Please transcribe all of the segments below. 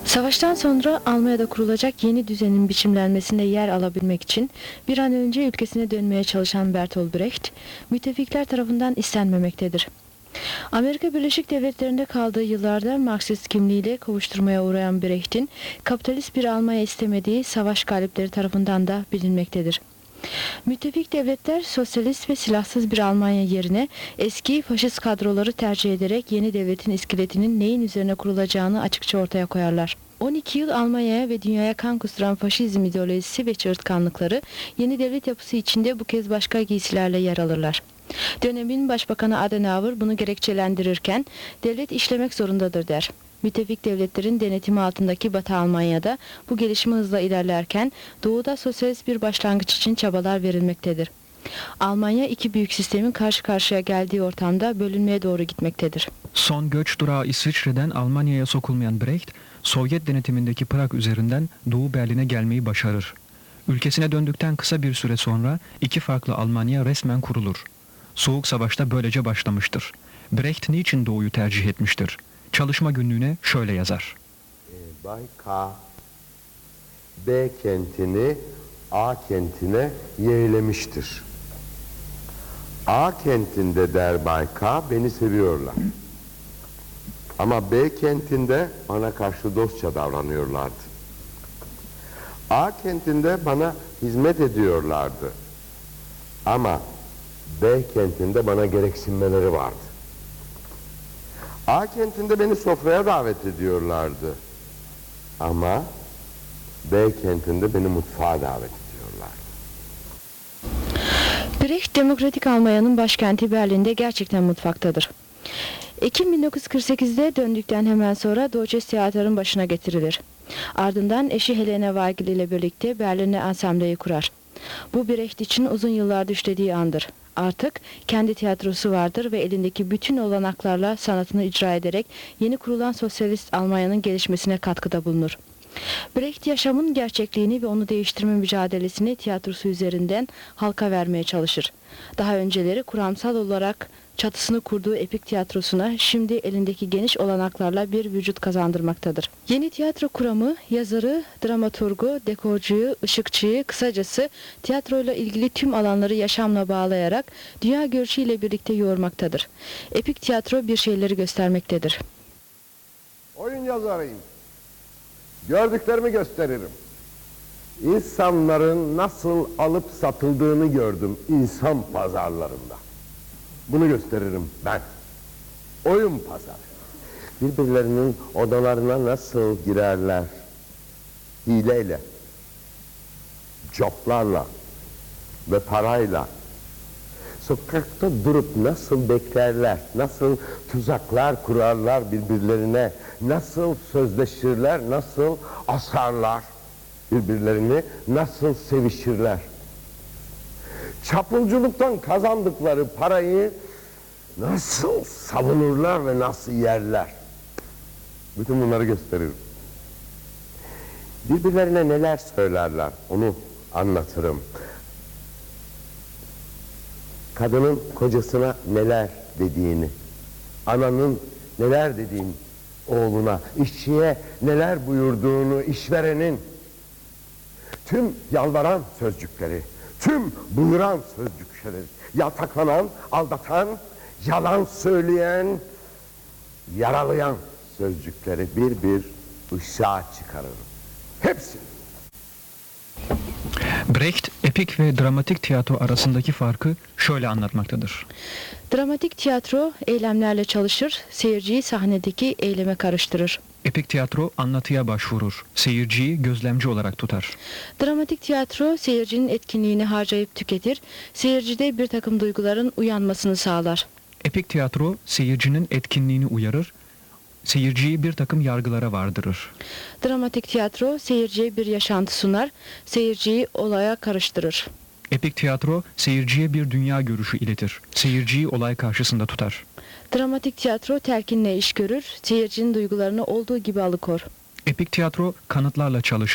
Savaştan sonra Almanya'da kurulacak yeni düzenin biçimlenmesinde yer alabilmek için bir an önce ülkesine dönmeye çalışan Bertolt Brecht, müttefikler tarafından istenmemektedir. Amerika Birleşik Devletleri'nde kaldığı yıllarda Marksist kimliğiyle kovuşturmaya uğrayan Brecht'in kapitalist bir Almanya istemediği savaş galipleri tarafından da bilinmektedir. Müttefik devletler sosyalist ve silahsız bir Almanya yerine eski faşist kadroları tercih ederek yeni devletin iskeletinin neyin üzerine kurulacağını açıkça ortaya koyarlar. 12 yıl Almanya'ya ve dünyaya kan kusturan faşizm ideolojisi ve çığırtkanlıkları yeni devlet yapısı içinde bu kez başka giysilerle yer alırlar. Dönemin Başbakanı Adenauer bunu gerekçelendirirken devlet işlemek zorundadır der. Müttefik devletlerin denetimi altındaki Batı Almanya'da bu gelişme hızla ilerlerken doğuda sosyalist bir başlangıç için çabalar verilmektedir. Almanya iki büyük sistemin karşı karşıya geldiği ortamda bölünmeye doğru gitmektedir. Son göç durağı İsviçre'den Almanya'ya sokulmayan Brecht, Sovyet denetimindeki Prag üzerinden Doğu Berlin'e gelmeyi başarır. Ülkesine döndükten kısa bir süre sonra iki farklı Almanya resmen kurulur. Soğuk Savaş'ta böylece başlamıştır. Brecht niçin Doğu'yu tercih etmiştir? Çalışma günlüğüne şöyle yazar. Bay K. B kentini A kentine yeğlemiştir. A kentinde der Bay K. beni seviyorlar. Ama B kentinde bana karşı dostça davranıyorlardı. A kentinde bana hizmet ediyorlardı. Ama B kentinde bana gereksinmeleri vardı. A kentinde beni sofraya davet ediyorlardı. Ama B kentinde beni mutfağa davet ediyorlardı. Brecht, Demokratik Almanya'nın başkenti Berlin'de gerçekten mutfaktadır. Ekim 1948'de döndükten hemen sonra Deutsches Theater'ın başına getirilir. Ardından eşi Helene Weigel ile birlikte Berlin'e ansambleyi kurar. Bu Brecht için uzun yıllar düşlediği andır. Artık kendi tiyatrosu vardır ve elindeki bütün olanaklarla sanatını icra ederek yeni kurulan sosyalist Almanya'nın gelişmesine katkıda bulunur. Brecht yaşamın gerçekliğini ve onu değiştirme mücadelesini tiyatrosu üzerinden halka vermeye çalışır. Daha önceleri kuramsal olarak çatısını kurduğu epik tiyatrosuna şimdi elindeki geniş olanaklarla bir vücut kazandırmaktadır. Yeni tiyatro kuramı, yazarı, dramaturgu, dekorcuyu, ışıkçıyı, kısacası tiyatroyla ilgili tüm alanları yaşamla bağlayarak dünya görüşüyle birlikte yoğurmaktadır. Epik tiyatro bir şeyleri göstermektedir. Oyun yazarıyım. Gördüklerimi gösteririm. İnsanların nasıl alıp satıldığını gördüm insan pazarlarında. Bunu gösteririm ben. Oyun pazarı. Birbirlerinin odalarına nasıl girerler? Hileyle, coplarla ve parayla. Sokakta durup nasıl beklerler, nasıl tuzaklar kurarlar birbirlerine, nasıl sözleşirler, nasıl asarlar birbirlerini, nasıl sevişirler. Çapulculuktan kazandıkları parayı nasıl savunurlar ve nasıl yerler. Bütün bunları gösteririm. Birbirlerine neler söylerler onu anlatırım. Kadının kocasına neler dediğini, ananın neler dediğini oğluna, işçiye neler buyurduğunu, işverenin tüm yalvaran sözcükleri, tüm buyuran sözcükleri, yaltakanan, aldatan, yalan söyleyen, yaralayan sözcükleri bir bir ışığa çıkarırım. Hepsi. Brecht, epik ve dramatik tiyatro arasındaki farkı şöyle anlatmaktadır. Dramatik tiyatro eylemlerle çalışır, seyirciyi sahnedeki eyleme karıştırır. Epik tiyatro anlatıya başvurur, seyirciyi gözlemci olarak tutar. Dramatik tiyatro seyircinin etkinliğini harcayıp tüketir, seyircide bir takım duyguların uyanmasını sağlar. Epik tiyatro seyircinin etkinliğini uyarır, seyirciyi bir takım yargılara vardırır. Dramatik tiyatro seyirciye bir yaşantı sunar, seyirciyi olaya karıştırır. Epik tiyatro seyirciye bir dünya görüşü iletir, seyirciyi olay karşısında tutar. Dramatik tiyatro telkinle iş görür, seyircinin duygularını olduğu gibi alıkor. Epik tiyatro kanıtlarla çalışır,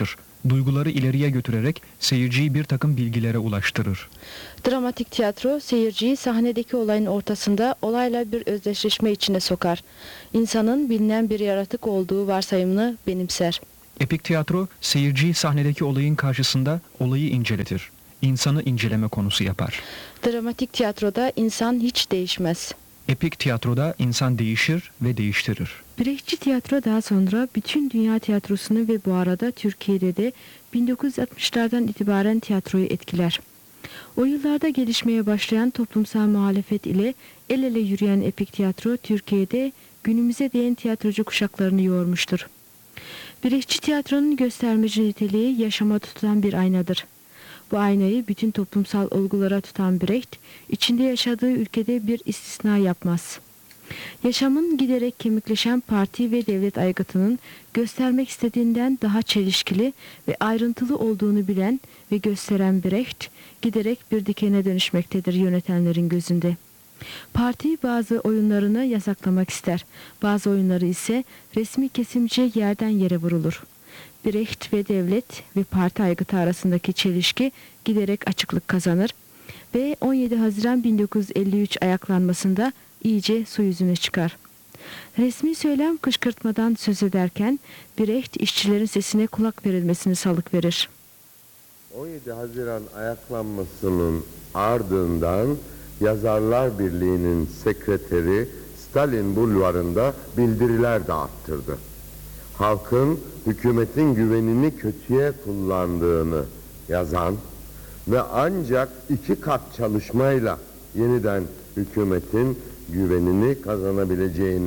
Duyguları ileriye götürerek seyirciyi bir takım bilgilere ulaştırır. Dramatik tiyatro seyirciyi sahnedeki olayın ortasında olayla bir özdeşleşme içine sokar. İnsanın bilinen bir yaratık olduğu varsayımını benimser. Epik tiyatro seyirciyi sahnedeki olayın karşısında olayı inceletir. İnsanı inceleme konusu yapar. Dramatik tiyatroda insan hiç değişmez. Epik tiyatroda insan değişir ve değiştirir. Brechtçi tiyatro daha sonra bütün dünya tiyatrosunu ve bu arada Türkiye'de de 1960'lardan itibaren tiyatroyu etkiler. O yıllarda gelişmeye başlayan toplumsal muhalefet ile el ele yürüyen epik tiyatro Türkiye'de günümüze değen tiyatrocu kuşaklarını yoğurmuştur. Brechtçi tiyatronun göstermeci niteliği yaşama tutulan bir aynadır. Bu aynayı bütün toplumsal olgulara tutan Brecht, içinde yaşadığı ülkede bir istisna yapmaz. Yaşamın giderek kemikleşen parti ve devlet aygıtının göstermek istediğinden daha çelişkili ve ayrıntılı olduğunu bilen ve gösteren Brecht, giderek bir dikene dönüşmektedir yönetenlerin gözünde. Parti bazı oyunlarını yasaklamak ister, bazı oyunları ise resmi kesimce yerden yere vurulur. Brecht ve devlet ve parti aygıtı arasındaki çelişki giderek açıklık kazanır ve 17 Haziran 1953 ayaklanmasında iyice su yüzüne çıkar. Resmi söylem kışkırtmadan söz ederken Brecht işçilerin sesine kulak verilmesini salık verir. 17 Haziran ayaklanmasının ardından Yazarlar Birliği'nin sekreteri Stalin Bulvarı'nda bildiriler dağıttırdı. Halkın hükümetin güvenini kötüye kullandığını yazan ve ancak 2 kat çalışmayla yeniden hükümetin güvenini kazanabileceğini.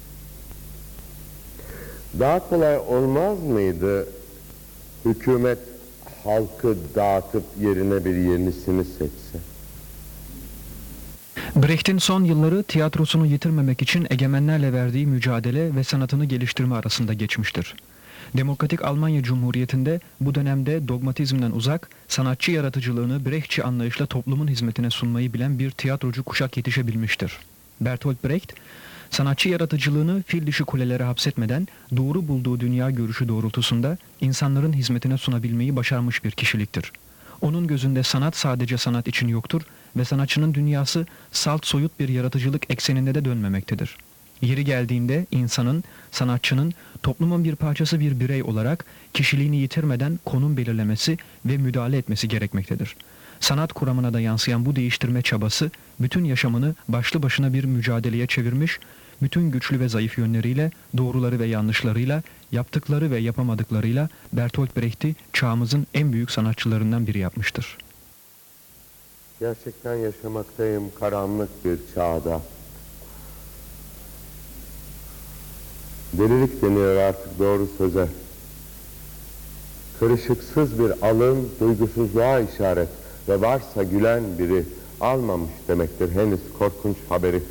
Daha kolay olmaz mıydı hükümet halkı dağıtıp yerine bir yenisini seçse? Brecht'in son yılları tiyatrosunu yitirmemek için egemenlerle verdiği mücadele ve sanatını geliştirme arasında geçmiştir. Demokratik Almanya Cumhuriyeti'nde bu dönemde dogmatizmden uzak, sanatçı yaratıcılığını Brechtçi anlayışla toplumun hizmetine sunmayı bilen bir tiyatrocu kuşak yetişebilmiştir. Bertolt Brecht, sanatçı yaratıcılığını fil dişi kulelere hapsetmeden doğru bulduğu dünya görüşü doğrultusunda insanların hizmetine sunabilmeyi başarmış bir kişiliktir. Onun gözünde sanat sadece sanat için yoktur ve sanatçının dünyası salt soyut bir yaratıcılık ekseninde de dönmemektedir. Yeri geldiğinde insanın, sanatçının toplumun bir parçası bir birey olarak kişiliğini yitirmeden konum belirlemesi ve müdahale etmesi gerekmektedir. Sanat kuramına da yansıyan bu değiştirme çabası bütün yaşamını başlı başına bir mücadeleye çevirmiş, bütün güçlü ve zayıf yönleriyle, doğruları ve yanlışlarıyla, yaptıkları ve yapamadıklarıyla Bertolt Brecht'i çağımızın en büyük sanatçılarından biri yapmıştır. Gerçekten yaşamaktayım karanlık bir çağda. Delilik deniyor artık doğru söze. Kırışıksız bir alın duygusuzluğa işaret ve varsa gülen biri almamış demektir henüz korkunç haberi.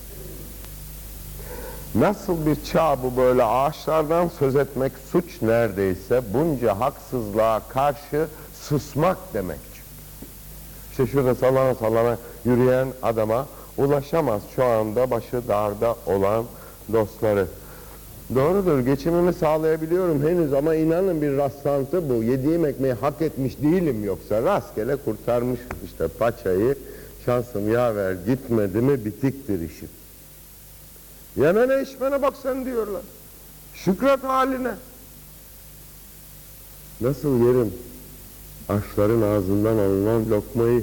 Nasıl bir çağ bu böyle, ağaçlardan söz etmek suç neredeyse, bunca haksızlığa karşı susmak demek. İşte şurada sallana sallana yürüyen adama ulaşamaz şu anda başı darda olan dostları. Doğrudur, geçimimi sağlayabiliyorum henüz ama inanın bir rastlantı bu. Yediğim ekmeği hak etmiş değilim, yoksa rastgele kurtarmış işte paçayı, şansım yaver gitmedi mi bitiktir işim. Yemene içmene bak sen diyorlar. Şükret haline. Nasıl yerim aşların ağzından alınan lokmayı?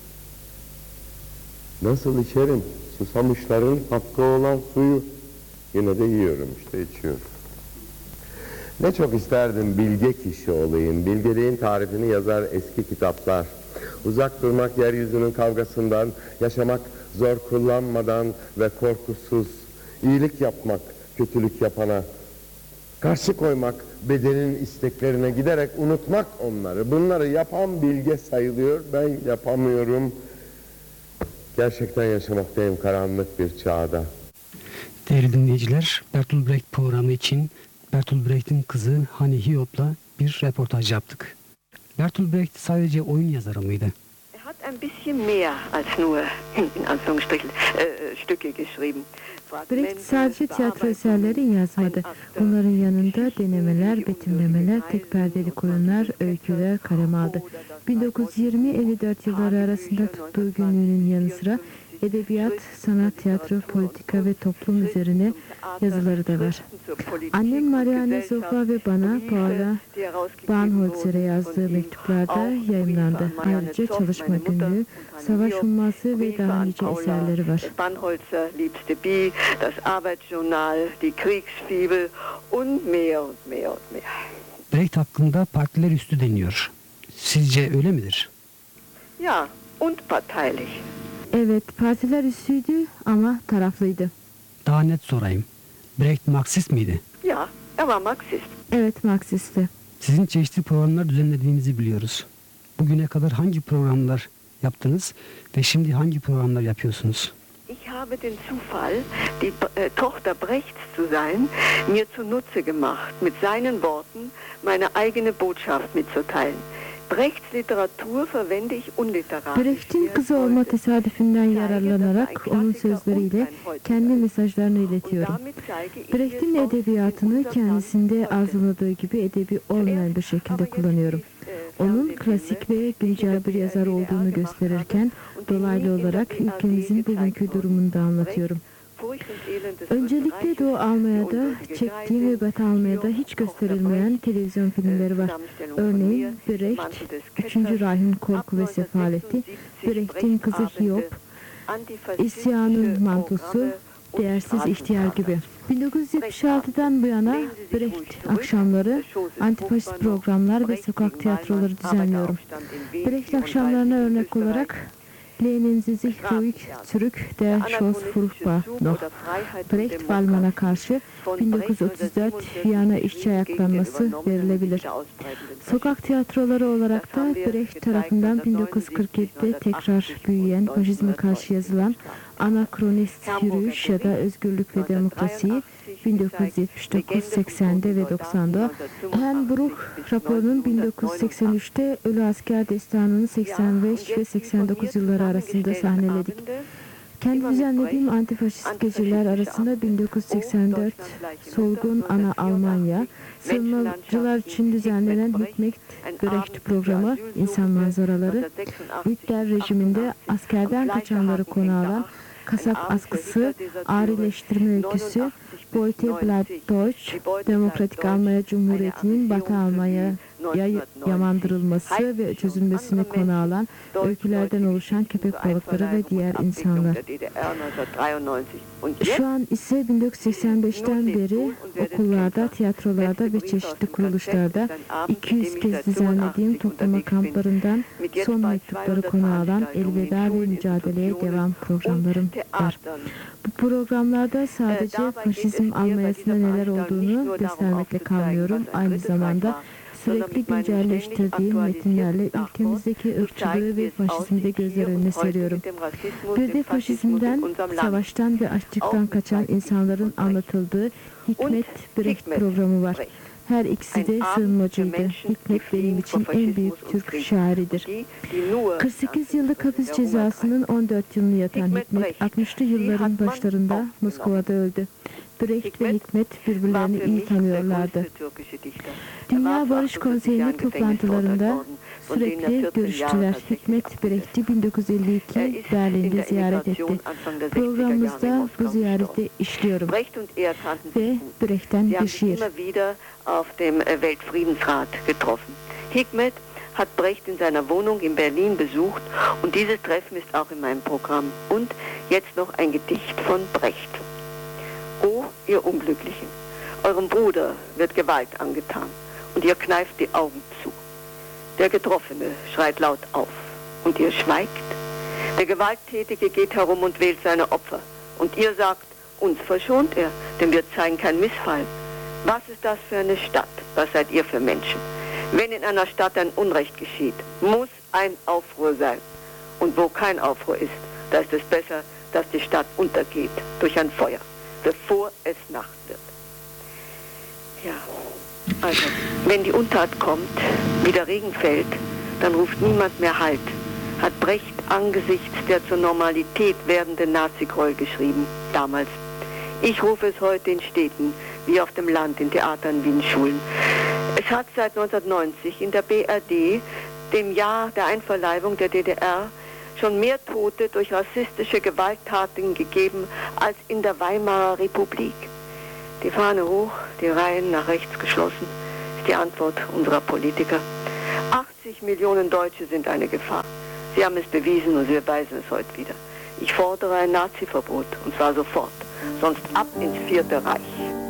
Nasıl içerim susamışların hakkı olan suyu? Yine de yiyorum işte, içiyorum. Ne çok isterdim bilge kişi olayım. Bilgeliğin tarifini yazar eski kitaplar. Uzak durmak yeryüzünün kavgasından, yaşamak zor kullanmadan ve korkusuz, iyilik yapmak kötülük yapana, karşı koymak bedenin isteklerine, giderek unutmak onları. Bunları yapan bilge sayılıyor, ben yapamıyorum. Gerçekten yaşamaktayım karanlık bir çağda. Değerli dinleyiciler, Bertolt Brecht programı için Bertolt Brecht'in kızı Hani Hiop'la bir röportaj yaptık. Bertolt Brecht sadece oyun yazarı mıydı? ein bisschen mehr als nur, in Anführungsstrichen, Stücke geschrieben. Brecht sadece tiyatro eserleri yazmadı. Bunların yanında denemeler, betimlemeler, tek perdelik oyunlar, öyküler kaleme aldı. 1920-54 yılları arasında tuttuğu günlüğünün yanı sıra edebiyat, sanat, tiyatro, politika ve toplum üzerine yazıları da var. Annem Marianne Zofa ve bana Paula Banholzer'e yazdığı mektuplarda yayımlandı. Ayrıca çalışma günlüğü, savaş humması ve daha nice eserleri var. Banholzer, Liebste Bi, das Arbeitsjournal, die Kriegsfibel und mehr und mehr und mehr. Brecht hakkında partiler üstü deniyor. Sizce öyle midir? Ja, und parteilich. Evet, partiler üstüydü ama taraflıydı. Daha net sorayım. Brecht Marksist miydi? Ja, er war Marxist. Evet, Marksisti. Sizin çeşitli programlar düzenlediğinizi biliyoruz. Bugüne kadar hangi programlar yaptınız ve şimdi hangi programlar yapıyorsunuz? Ich habe den Zufall, die Tochter Brechts zu sein, mir zunutze gemacht, mit seinen Worten meine eigene Botschaft mitzuteilen. Brechts Literatur verwende ich unliterarisch. Brecht'in kızı olma tesadüfünden yararlanarak onun sözleriyle kendi mesajlarını iletiyorum. Brecht'in edebiyatını kendisinde arzuladığı gibi edebi olmayan bir şekilde kullanıyorum. Onun klasik ve güncel bir yazar olduğunu gösterirken dolaylı olarak ülkemizin bugünkü durumunu da anlatıyorum. Öncelikle Doğu Almanya'da çektiği ve Batı Almanya'da hiç gösterilmeyen televizyon filmleri var. Örneğin Brecht, 3. Reich'in Korku ve Sefaleti, Brecht'in Kızı Hiob, İsyanın Mantosu, Değersiz İhtiyar gibi. 1976'dan bu yana Brecht akşamları, antifaşist programlar ve sokak tiyatroları düzenliyorum. Brecht akşamlarına örnek olarak Lehnen Sie sich ruhig zurück, der Schoß furchtbar noch. Brecht Wallmann'a karşı 1934 Viyana işçi ayaklanması verilebilir. Sokak tiyatroları olarak da Brecht tarafından 1947'de tekrar büyüyen faşizme karşı yazılan Anakronist Yürüyüş ya da Özgürlük ve Demokrasi'yi 1979, 80'de ve 90'da, Hernbruch raporunun 1983'te Ölü Asker Destanı'nı 85 ve 89 yılları arasında sahneledik. Kendi düzenlediğim antifaşist geceler arasında 1984 Solgun Ana Almanya, sığınmacılar için düzenlenen Hikmet Brecht programı, insan manzaraları, Hitler rejiminde askerden kaçanları konu alan Kasap askısı, Arileştirme öyküsü, Beute bleibt Deutsch, Demokratik Almanya Cumhuriyeti'nin Batı Almanya'ya yamandırılması ve çözülmesini konu alan öykülerden oluşan köpek balıkları ve diğer insanlar. Şu an ise 1985'ten beri okullarda, tiyatrolarda ve çeşitli kuruluşlarda 200 kez düzenlediğim toplama kamplarından son mektupları konu alan Elveda ve Mücadeleye Devam programlarım var. Bu programlarda sadece faşizm Almanya'sında neler olduğunu göstermekle kalmıyorum. Aynı zamanda sürekli güncelleştirdiğim metinlerle ülkemizdeki ırkçılığı ve faşizmi de gözler önüne seriyorum. Bir de faşizmden, savaştan ve açlıktan kaçan insanların anlatıldığı Hikmet Brecht programı var. Her ikisi de sığınmacıydı. Hikmet benim için en büyük Türk şairidir. 48 yıllık hapis cezasının 14 yılını yatan Hikmet, 60'lı yılların başlarında Moskova'da öldü. Brecht ve Hikmet birbirlerini iyi tanıyorlardı. Dünya Barış Konseyi'nin toplantılarında sürekli görüştüler. Hikmet Brecht'i 1952 Berlin'de ziyaret etti. Programımızda bu ziyareti işliyorum. Ve Brecht'ten bir şiir. Auf dem Weltfriedensrat getroffen. Hikmet hat Brecht in seiner Wohnung in Berlin besucht und dieses Treffen ist auch in meinem Programm. Und jetzt noch ein Gedicht von Brecht. O, ihr Unglücklichen, eurem Bruder wird Gewalt angetan und ihr kneift die Augen zu. Der Getroffene schreit laut auf und ihr schweigt. Der Gewalttätige geht herum und wählt seine Opfer und ihr sagt, uns verschont er, denn wir zeigen kein Missfallen. Was ist das für eine Stadt? Was seid ihr für Menschen? Wenn in einer Stadt ein Unrecht geschieht, muss ein Aufruhr sein. Und wo kein Aufruhr ist, da ist es besser, dass die Stadt untergeht durch ein Feuer, bevor es Nacht wird. Ja, also, wenn die Untat kommt, wie der Regen fällt, dann ruft niemand mehr Halt. Hat Brecht angesichts der zur Normalität werdenden Nazi-Gräuel geschrieben, damals. Ich rufe es heute in Städten wie auf dem Land, in Theatern wie in Schulen. Es hat seit 1990 in der BRD, dem Jahr der Einverleibung der DDR, schon mehr Tote durch rassistische Gewalttaten gegeben als in der Weimarer Republik. Die Fahne hoch, die Reihen nach rechts geschlossen, ist die Antwort unserer Politiker. 80 Millionen Deutsche sind eine Gefahr. Sie haben es bewiesen und sie beweisen es heute wieder. Ich fordere ein Nazi-Verbot, und zwar sofort. Sonst ab ins Vierte Reich.